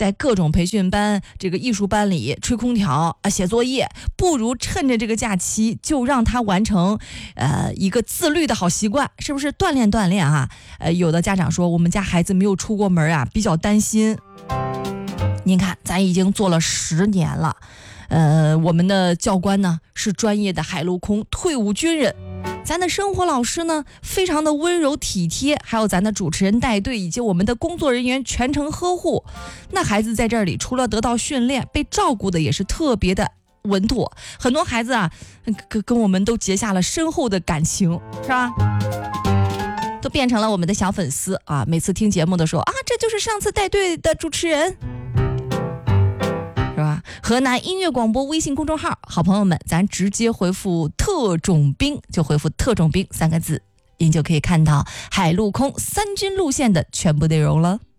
在各种培训班、这个艺术班里吹空调啊、写作业，不如趁着这个假期就让他完成一个自律的好习惯，是不是锻炼锻炼啊？有的家长说我们家孩子没有出过门啊，比较担心。您看，咱已经做了10年了，我们的教官呢是专业的海陆空退伍军人，咱的生活老师呢非常的温柔体贴，还有咱的主持人带队以及我们的工作人员全程呵护。那孩子在这里除了得到训练，被照顾的也是特别的稳妥。很多孩子啊，跟我们都结下了深厚的感情，是吧？都变成了我们的小粉丝啊！每次听节目的时候啊，这就是上次带队的主持人。是吧？河南音乐广播微信公众号，好朋友们，咱直接回复特种兵，就回复特种兵3个字，您就可以看到海陆空3军路线的全部内容了。